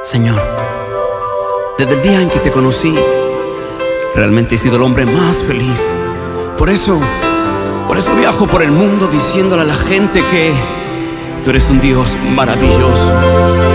Señor, desde el día en que te conocí, realmente he sido el hombre más feliz. Por eso viajo por el mundo diciéndole a la gente que tú eres un Dios maravilloso.